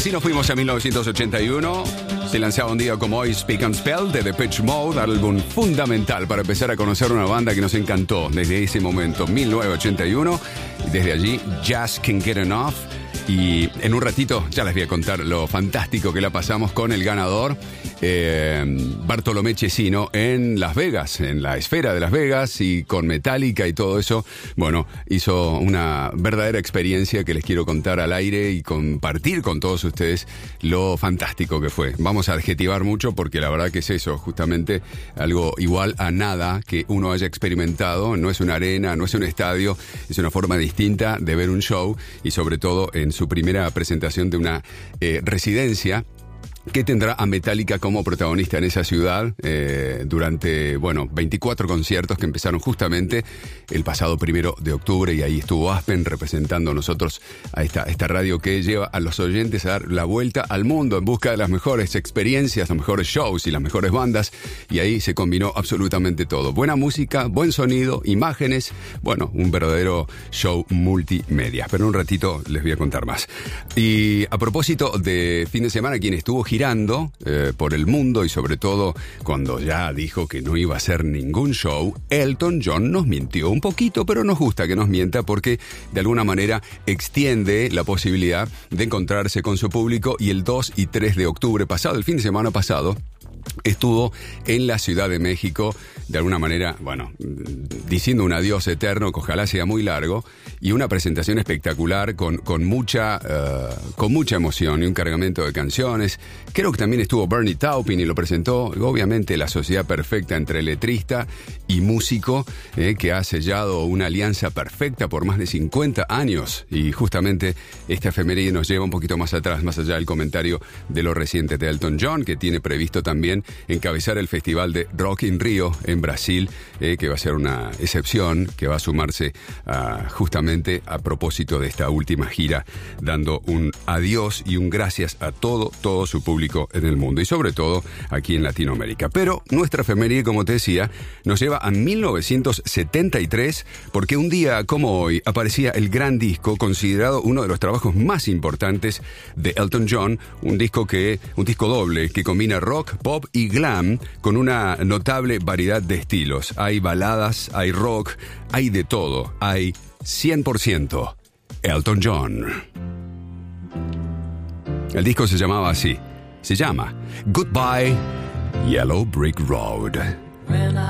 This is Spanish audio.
así nos fuimos a 1981. Se lanzaba un día como hoy Speak and Spell de Depeche Mode, álbum fundamental para empezar a conocer una banda que nos encantó desde ese momento, 1981. Y desde allí, Just Can't Get Enough. Y en un ratito ya les voy a contar lo fantástico que la pasamos con el ganador, Bartolomé Chesino, en Las Vegas, en la esfera de Las Vegas, y con Metallica y todo eso. Bueno, hizo una verdadera experiencia que les quiero contar al aire y compartir con todos ustedes lo fantástico que fue. Vamos a adjetivar mucho porque la verdad que es eso, justamente algo igual a nada que uno haya experimentado. No es una arena, no es un estadio, es una forma distinta de ver un show, y sobre todo en su primera presentación de una residencia que tendrá a Metallica como protagonista en esa ciudad durante, 24 conciertos que empezaron justamente el pasado 1 de octubre, y ahí estuvo Aspen representando a nosotros a esta radio que lleva a los oyentes a dar la vuelta al mundo en busca de las mejores experiencias, los mejores shows y las mejores bandas, y ahí se combinó absolutamente todo. Buena música, buen sonido, imágenes, un verdadero show multimedia. Pero en un ratito les voy a contar más. Y a propósito de fin de semana, quien estuvo girando por el mundo, y sobre todo cuando ya dijo que no iba a hacer ningún show, Elton John nos mintió un poquito, pero nos gusta que nos mienta porque de alguna manera extiende la posibilidad de encontrarse con su público, y el 2 y 3 de octubre pasado, el fin de semana pasado, estuvo en la Ciudad de México, de alguna manera, diciendo un adiós eterno, que ojalá sea muy largo, y una presentación espectacular con mucha emoción y un cargamento de canciones. Creo que también estuvo Bernie Taupin y lo presentó, obviamente, la sociedad perfecta entre letrista y músico, que ha sellado una alianza perfecta por más de 50 años, y justamente esta efeméride nos lleva un poquito más atrás, más allá del comentario de lo reciente de Elton John, que tiene previsto también encabezar el Festival de Rock in Rio en Brasil, que va a ser una excepción, que va a sumarse justamente a propósito de esta última gira, dando un adiós y un gracias a todo su público en el mundo, y sobre todo aquí en Latinoamérica. Pero nuestra efeméride, como te decía, nos lleva a 1973, porque un día como hoy aparecía el gran disco, considerado uno de los trabajos más importantes de Elton John, un disco doble que combina rock, pop y glam con una notable variedad de estilos. Hay baladas, hay rock, hay de todo, hay 100% Elton John. El disco se llama Goodbye Yellow Brick Road.